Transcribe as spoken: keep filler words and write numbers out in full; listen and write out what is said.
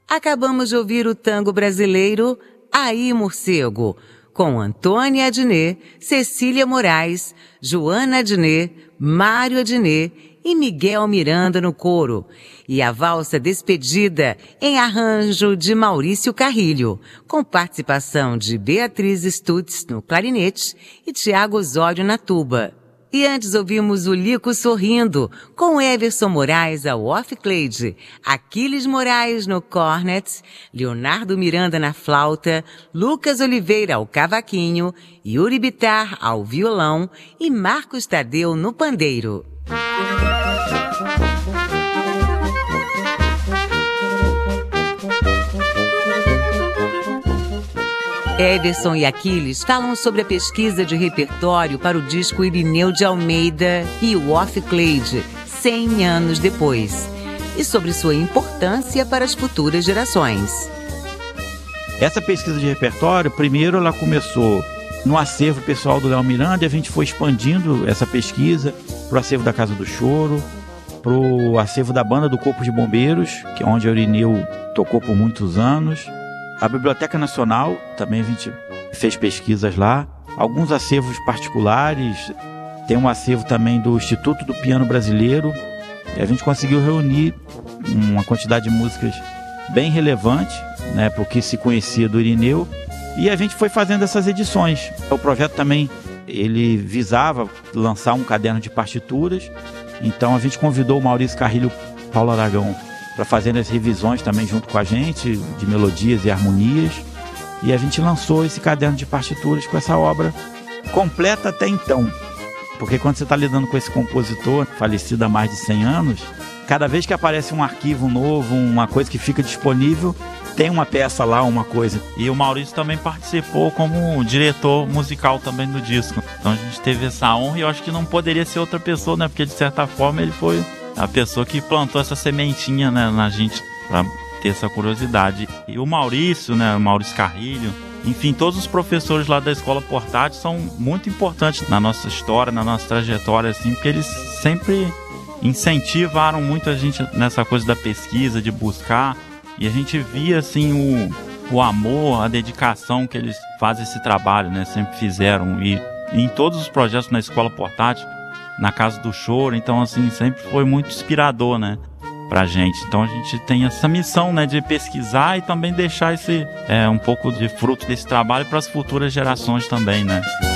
Acabamos de ouvir o tango brasileiro Aí Morcego, com Antônia Adnet, Cecília Moraes, Joana Adnet, Mário Adnet e Miguel Miranda no coro, e a valsa Despedida em arranjo de Maurício Carrilho, com participação de Beatriz Stutz no clarinete e Tiago Osório na tuba. E antes ouvimos o Lico Sorrindo, com Everson Moraes ao off-clade, Aquiles Moraes no cornet, Leonardo Miranda na flauta, Lucas Oliveira ao cavaquinho, Yuri Bittar ao violão e Marcos Tadeu no pandeiro. Everson e Aquiles falam sobre a pesquisa de repertório para o disco Irineu de Almeida e o Off-Clade, cem anos depois, e sobre sua importância para as futuras gerações. Essa pesquisa de repertório, primeiro ela começou no acervo pessoal do Léo Miranda, e a gente foi expandindo essa pesquisa para o acervo da Casa do Choro, para o acervo da Banda do Corpo de Bombeiros, que é onde a Irineu tocou por muitos anos. A Biblioteca Nacional, também a gente fez pesquisas lá. Alguns acervos particulares. Tem um acervo também do Instituto do Piano Brasileiro. E a gente conseguiu reunir uma quantidade de músicas bem relevante, né, para o que se conhecia do Irineu. E a gente foi fazendo essas edições. O projeto também ele visava lançar um caderno de partituras. Então a gente convidou o Maurício Carrilho e Paulo Aragão para fazer as revisões também junto com a gente, de melodias e harmonias. E a gente lançou esse caderno de partituras com essa obra completa até então. Porque quando você está lidando com esse compositor, falecido há mais de cem anos, cada vez que aparece um arquivo novo, uma coisa que fica disponível, tem uma peça lá, uma coisa. E o Maurício também participou como diretor musical também do disco. Então a gente teve essa honra e eu acho que não poderia ser outra pessoa, né? Porque de certa forma ele foi a pessoa que plantou essa sementinha, né, na gente, para ter essa curiosidade. E o Maurício, né, o Maurício Carrilho, enfim, todos os professores lá da Escola Portátil são muito importantes na nossa história, na nossa trajetória, assim, porque eles sempre incentivaram muito a gente nessa coisa da pesquisa, de buscar, e a gente via, assim, o, o amor, a dedicação que eles fazem esse trabalho, né, sempre fizeram, e, e em todos os projetos na Escola Portátil, na Casa do Choro, então assim, sempre foi muito inspirador, né, pra gente. Então a gente tem essa missão, né, de pesquisar e também deixar esse, é, um pouco de fruto desse trabalho para as futuras gerações também, né.